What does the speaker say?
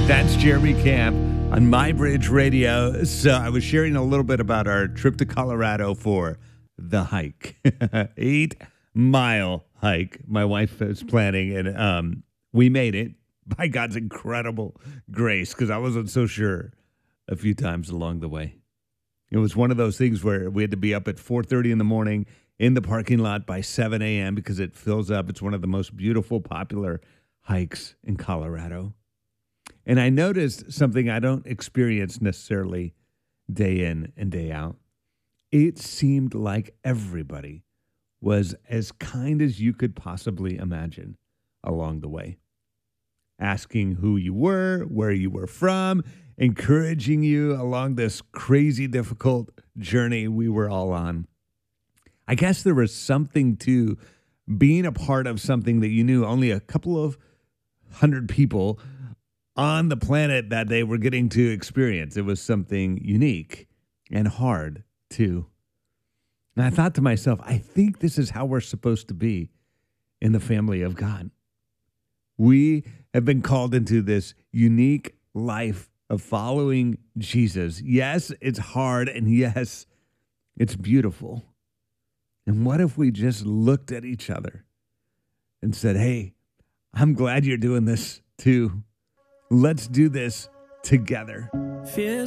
That's Jeremy Camp on My Bridge Radio. So I was sharing a little bit about our trip to Colorado for the hike, 8-mile hike. My wife was planning, and we made it by God's incredible grace because I wasn't so sure a few times along the way. It was one of those things where we had to be up at 4:30 in the morning in the parking lot by 7 a.m. because it fills up. It's one of the most beautiful, popular hikes in Colorado. And I noticed something I don't experience necessarily day in and day out. It seemed like everybody was as kind as you could possibly imagine along the way. Asking who you were, where you were from, encouraging you along this crazy, difficult journey we were all on. I guess there was something to being a part of something that you knew only a couple of hundred people on the planet that they were getting to experience. It was something unique and hard, too. And I thought to myself, I think this is how we're supposed to be in the family of God. We have been called into this unique life of following Jesus. Yes, it's hard, and yes, it's beautiful. And what if we just looked at each other and said, hey, I'm glad you're doing this too. Let's do this together.